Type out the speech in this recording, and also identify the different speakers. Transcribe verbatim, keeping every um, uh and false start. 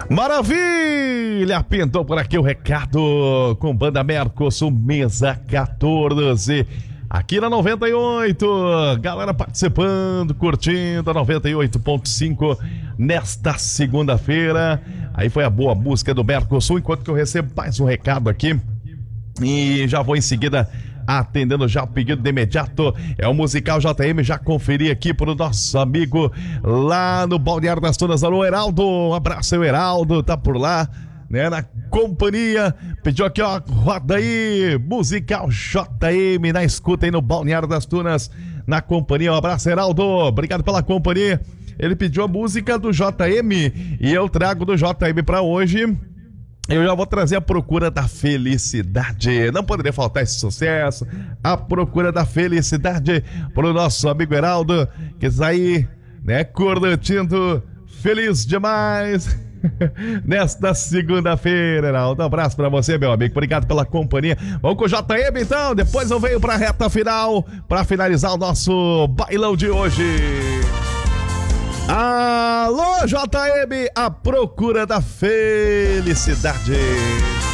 Speaker 1: Maravilha! Pintou por aqui o recado com Banda Mercosul, mesa quatorze. Aqui na noventa e oito, galera participando, curtindo a noventa e oito ponto cinco nesta segunda-feira. Aí foi a boa música do Mercosul, enquanto que eu recebo mais um recado aqui. E já vou em seguida atendendo já o pedido de imediato. É o Musical J M, já conferi aqui pro nosso amigo lá no Balneário das Tunas. Alô, Heraldo, um abraço, o Heraldo, tá por lá, né, na companhia. Pediu aqui, ó, roda aí, Musical J M, na escuta aí no Balneário das Tunas, na companhia. Um abraço, Heraldo, obrigado pela companhia. Ele pediu a música do J M e eu trago do J M pra hoje. Eu já vou trazer A Procura da Felicidade. Não poderia faltar esse sucesso. A Procura da Felicidade pro nosso amigo Heraldo, que está aí, né, curtindo feliz demais nesta segunda-feira, Heraldo. Um abraço pra você, meu amigo. Obrigado pela companhia. Vamos com o J M, então. Depois eu venho pra reta final pra finalizar o nosso bailão de hoje. Alô, J M, A Procura da Felicidade.